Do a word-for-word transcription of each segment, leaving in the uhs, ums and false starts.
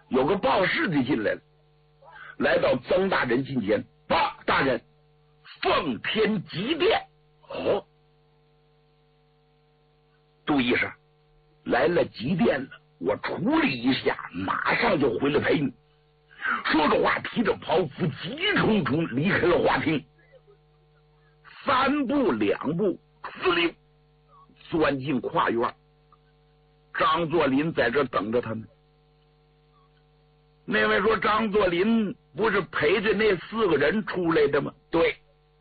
有个报事的进来了，来到曾大人近前，报大人，奉天急电。哦，杜医生来了急电了，我处理一下，马上就回来陪你。说着话，提着袍服急冲冲离开了花厅，三步两步司令钻进跨院。张作霖在这等着他们。那位说张作霖不是陪着那四个人出来的吗？对，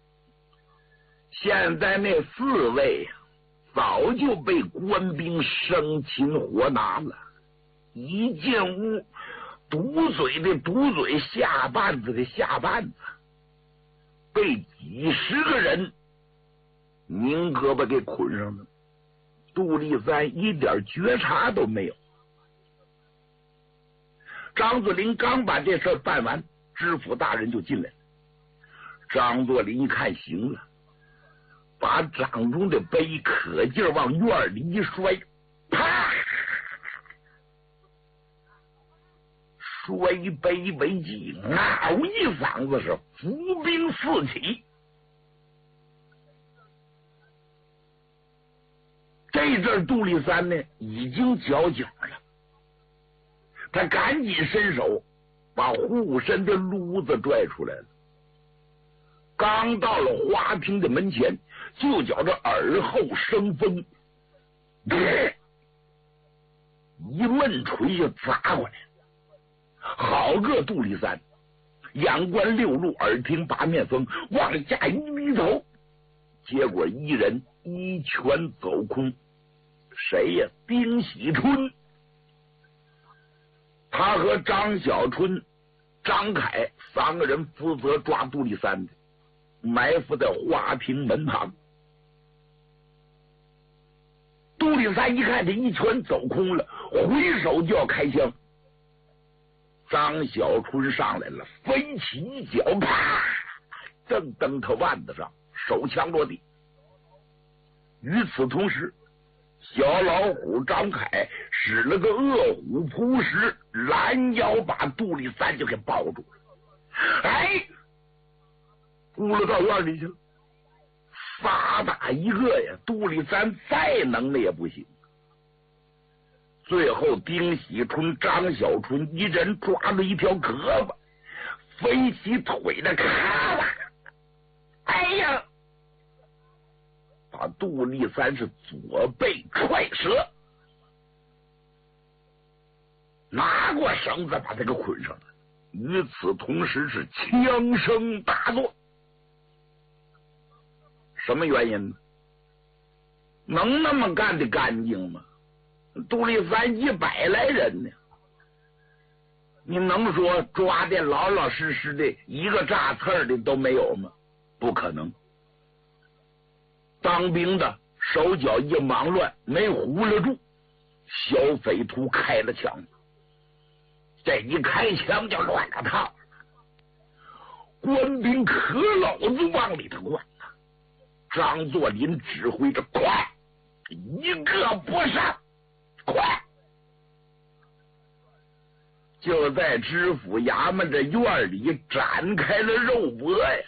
现在那四位早就被官兵生擒活拿了，一进屋，堵嘴的堵嘴，下绊子的下绊子，被几十个人拧胳膊给捆上了。杜立三一点觉察都没有。张作霖刚把这事办完，知府大人就进来了。张作霖一看行了，把掌中的杯可劲儿往院里一摔，啪！摔杯为际，嗷一嗓子是伏兵四起。这阵杜立三呢已经交警了，他赶紧伸手把护身的撸子拽出来了。刚到了花厅的门前，就觉着耳后生风，一闷锤就砸过来。好个杜立三，眼观六路，耳听八面风，往下一低头，结果一人一拳走空。谁呀？丁喜春。他和张小春、张凯三个人负责抓杜立三的，埋伏在花厅门旁。杜立三一看这一拳走空了，回手就要开枪。张小春上来了，飞起一脚，啪，正蹬他腕子上，手枪落地。与此同时，小老虎张凯使了个饿虎扑食，拦腰把杜立三就给抱住了。哎，扑了到院里去了。仨打一个呀，杜立三再能耐也不行。最后丁喜春、张小春一人抓了一条胳膊，飞起腿的咔啦，哎呀，把杜立三是左背踹折，拿过绳子把他给捆上了。与此同时是枪声大作。什么原因呢？能那么干的干净吗？杜立三一百来人呢，你能说抓的老老实实的，一个炸刺的都没有吗？不可能。当兵的手脚一忙乱，没糊了住，小匪徒开了枪，这一开枪就乱了套了。官兵可老子往里头灌了。张作霖指挥着，快，一个不上，快！就在知府衙门的院里展开了肉搏呀。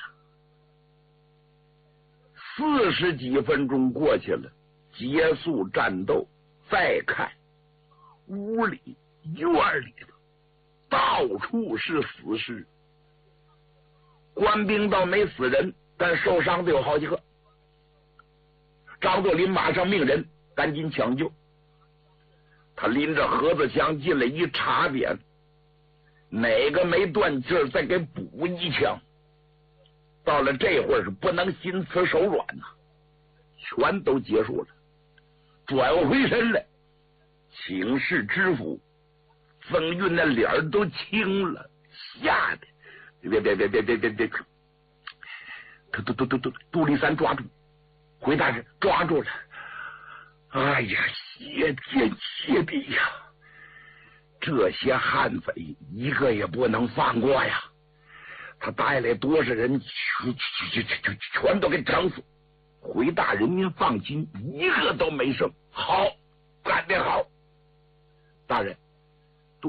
四十几分钟过去了，结束战斗，再看屋里院里头到处是死尸，官兵倒没死人，但受伤的有好几个。张作霖马上命人赶紧抢救，他拎着盒子枪进来一查扁，哪个没断气儿再给补一枪。到了这会儿是不能心慈手软呐、啊，全都结束了。转回身来请示知府，曾运那脸儿都青了，吓得别别别别别别别，杜杜杜杜杜杜立三抓住，回大人抓住了。哎呀，谢天谢地呀！这些悍匪一个也不能放过呀！他带来多少人，全全全全都给整死！回大人您放心，一个都没剩。好，干得好！大人，